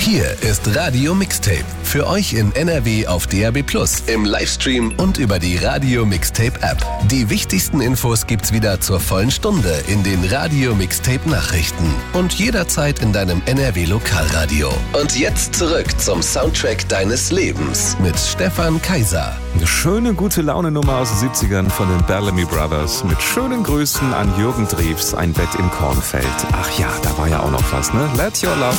Hier ist Radio Mixtape. Für euch in NRW auf DAB+, im Livestream und über die Radio Mixtape App. Die wichtigsten Infos gibt's wieder zur vollen Stunde in den Radio Mixtape Nachrichten und jederzeit in deinem NRW Lokalradio. Und jetzt zurück zum Soundtrack deines Lebens mit Stefan Kaiser. Eine schöne, gute Laune-Nummer aus den 70ern von den Bellamy Brothers mit schönen Grüßen an Jürgen Drews, Ein Bett im Kornfeld. Ach ja, da war ja auch noch was, ne? Let Your Love